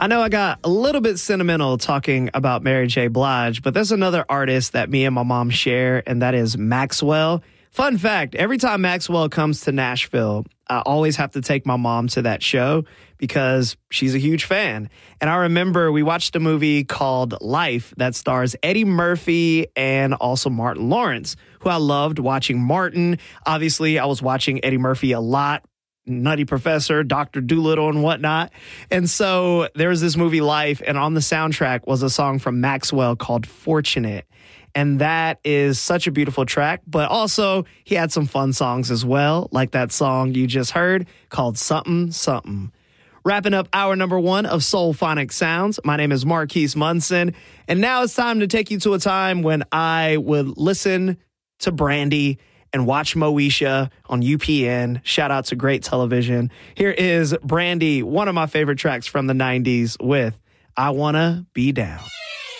I know I got a little bit sentimental talking about Mary J. Blige, but there's another artist that me and my mom share, and that is Maxwell. Fun fact, every time Maxwell comes to Nashville, I always have to take my mom to that show because she's a huge fan. And I remember we watched a movie called Life that stars Eddie Murphy and also Martin Lawrence, who I loved watching Martin. Obviously, I was watching Eddie Murphy a lot. Nutty Professor, Dr. Dolittle, and whatnot. And so there was this movie Life, and on the soundtrack was a song from Maxwell called Fortunate. And that is such a beautiful track, but also he had some fun songs as well, like that song you just heard called Something Something. Wrapping up hour number 1 of Soul Phonic Sounds. My name is Marquise Munson, and now it's time to take you to a time when I would listen to Brandy and watch Moesha on UPN. Shout out to great television. Here is Brandy, one of my favorite tracks from the 90s with I Wanna Be Down.